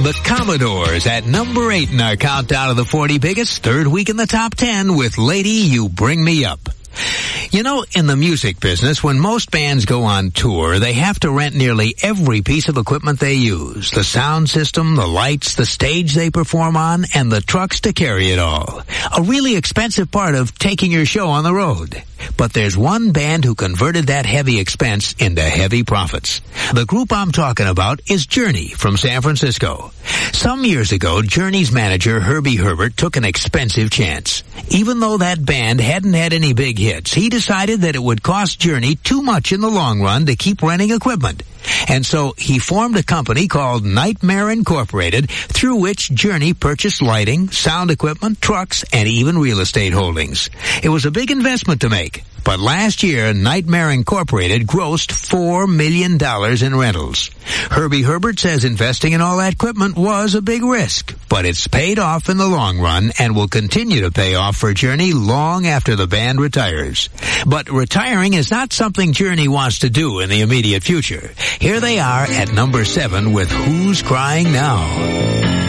The Commodores at number 8 in our countdown of the 40 biggest, third week in the top 10 with Lady, You Bring Me Up. You know, in the music business, when most bands go on tour, they have to rent nearly every piece of equipment they use. The sound system, the lights, the stage they perform on, and the trucks to carry it all. A really expensive part of taking your show on the road. But there's one band who converted that heavy expense into heavy profits. The group I'm talking about is Journey from San Francisco. Some years ago, Journey's manager, Herbie Herbert, took an expensive chance. Even though that band hadn't had any big hits, he decided that it would cost Journey too much in the long run to keep renting equipment. And so he formed a company called Nightmare Incorporated, through which Journey purchased lighting, sound equipment, trucks, and even real estate holdings. It was a big investment to make. But last year, Nightmare Incorporated grossed $4 million in rentals. Herbie Herbert says investing in all that equipment was a big risk, but it's paid off in the long run and will continue to pay off for Journey long after the band retires. But retiring is not something Journey wants to do in the immediate future. Here they are at number 7 with Who's Crying Now?